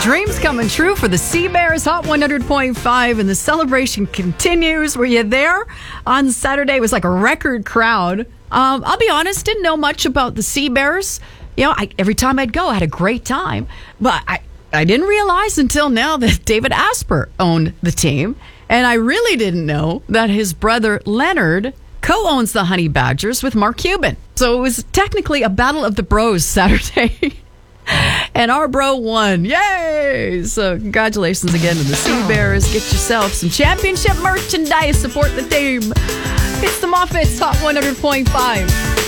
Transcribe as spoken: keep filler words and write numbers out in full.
dreams coming true for the Sea Bears, Hot one hundred point five, and the celebration continues. Were you there on Saturday? It was like a record crowd. Um, I'll be honest, didn't know much about the Sea Bears. You know, I, every time I'd go, I had a great time. But I, I didn't realize until now that David Asper owned the team. And I really didn't know that his brother Leonard co-owns the Honey Badgers with Mark Cuban. So it was technically a battle of the bros Saturday. And our bro won. Yay! So congratulations again to the Sea Bears. Get yourself some championship merchandise. Support the team. It's the Muffets, Hot one hundred point five.